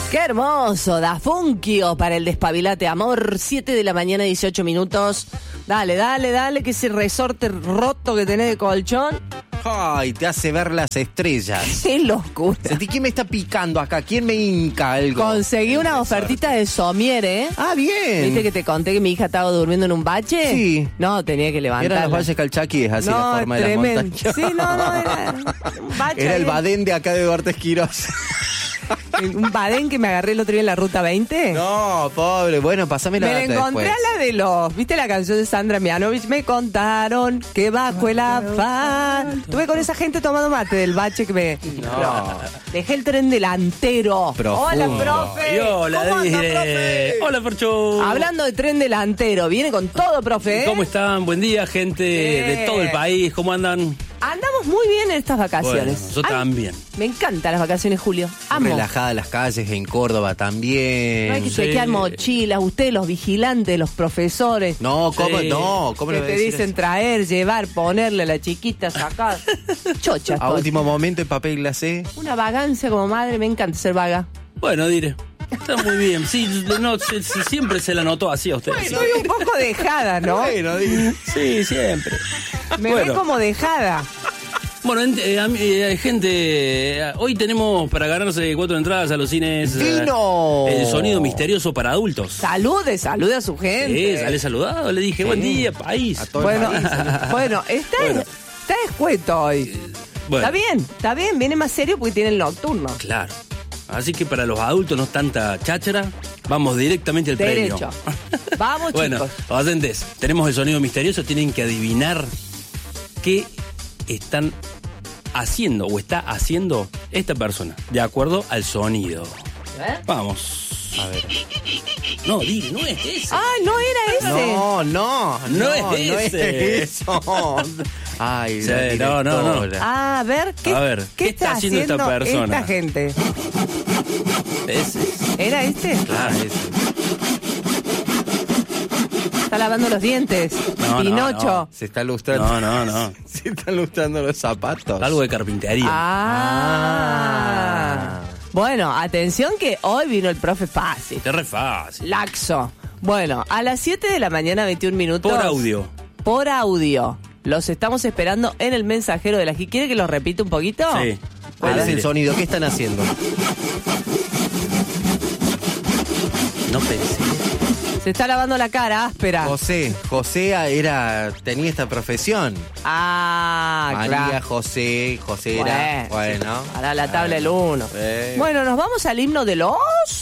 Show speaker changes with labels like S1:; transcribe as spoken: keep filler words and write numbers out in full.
S1: Qué hermoso, Da Funkio para el Despabilate Amor, siete de la mañana, dieciocho minutos. Dale, dale, dale, que ese resorte roto que tenés de colchón.
S2: Ay, te hace ver las estrellas.
S1: Qué locura.
S2: ¿Quién me está picando acá? ¿Quién me hinca algo?
S1: Conseguí una ofertita de somier, ¿eh?
S2: Ah, bien.
S1: ¿Viste que te conté que mi hija estaba durmiendo en un bache?
S2: Sí.
S1: No, tenía que levantarla.
S2: Eran los valles calchaquíes, así
S1: no,
S2: la forma
S1: tremendo.
S2: de la montaña.
S1: Sí, no, no, era un bache.
S2: Era el
S1: ahí.
S2: badén de acá de Duarte Quirós.
S1: Un badén que me agarré el otro día en la ruta veinte.
S2: No, pobre. Bueno, pasame la
S1: Me la
S2: data
S1: encontré
S2: después.
S1: a la de los... ¿Viste la canción de Sandra Mianovich? Me contaron que bajo el afán. Estuve con esa gente tomando mate del bache que me...
S2: No.
S1: Dejé el tren delantero.
S2: Profundo.
S1: Hola, profe.
S3: Y hola,
S1: ¿Cómo anda,
S3: Dire.
S1: profe?
S3: Hola, Fercho.
S1: Hablando de tren delantero, viene con todo, profe. ¿eh?
S3: ¿Cómo están? Buen día, gente
S1: Bien.
S3: de todo el país. ¿Cómo andan?
S1: Andamos muy bien en estas vacaciones.
S3: Bueno, yo
S1: Ay,
S3: también.
S1: Me encantan las vacaciones, Julio. Amo.
S2: Relajadas las calles en Córdoba también.
S1: No hay que
S3: Sí.
S1: chequear mochilas, ustedes los vigilantes, los profesores.
S2: No, ¿cómo?
S3: Sí.
S2: No, ¿cómo
S1: que
S2: le voy a
S1: te
S2: decir
S1: dicen
S2: eso?
S1: traer, llevar, ponerle a la chiquita, sacar. Chochas.
S2: A
S1: todo.
S2: último momento el papel glacé.
S1: Una vagancia como madre, me encanta ser vaga.
S3: Bueno, Dire. Está muy bien. Sí, no, sí, sí, siempre se la notó así a ustedes.
S1: Soy un poco dejada, ¿no?
S2: Bueno, di-
S3: Sí, siempre.
S1: Me
S3: bueno.
S1: ve como dejada.
S3: Bueno, ent- eh, am- eh, gente, eh, hoy tenemos para ganarse cuatro entradas a los cines. eh,
S2: ¡Vino!
S3: El sonido misterioso para adultos.
S1: Salude, salude a su gente.
S3: Sí, salí saludado, le dije, buen día, país.
S2: A todo el
S1: Bueno,
S2: país.
S1: bueno, está,
S3: Bueno.
S1: está escueto hoy.
S3: Bueno,
S1: Está bien, está bien, viene más serio porque tiene el nocturno.
S3: claro. Así que para los adultos no es tanta cháchara, vamos directamente al
S1: Derecho.
S3: premio.
S1: Vamos,
S3: Bueno,
S1: chicos.
S3: oyentes, tenemos el sonido misterioso, tienen que adivinar qué están haciendo o está haciendo esta persona, de acuerdo al sonido.
S1: ¿Eh?
S3: Vamos.
S2: A ver.
S3: No, Dire, no es ese.
S1: Ah, no era ese.
S2: No, no,
S3: No es ese.
S2: eso. Ay,
S3: Sí,
S2: la
S3: no, no, no.
S2: directora.
S1: Ah, a ver, ¿qué,
S3: A ver,
S1: ¿qué
S3: ¿qué está haciendo esta persona?
S1: esta gente?
S3: Ese.
S1: ¿Era este?
S3: Claro.
S2: Ah, ese.
S1: Está lavando los dientes.
S3: No, no,
S1: Pinocho.
S3: no.
S2: Se está lustrando.
S3: No, no, no.
S2: Se están lustrando los zapatos.
S3: Algo de carpintería.
S1: Ah. Bueno, atención que hoy vino el profe fácil.
S3: Es re fácil.
S1: Laxo. Bueno, a las siete de la mañana, veintiún minutos.
S3: Por audio.
S1: Por audio. Los estamos esperando en el mensajero de la G. ¿Quiere que lo repita un poquito?
S3: Sí.
S2: ¿Cuál
S3: Dale,
S2: es el
S3: Dire.
S2: sonido? ¿Qué están haciendo?
S3: No pensé.
S1: Se está lavando la cara, áspera.
S2: José. José era, tenía esta profesión.
S1: Ah,
S2: María,
S1: claro.
S2: José, José era.
S1: Bueno,
S2: Bueno.
S1: Para la tabla el uno.
S2: Eh.
S1: Bueno, nos vamos al himno de los...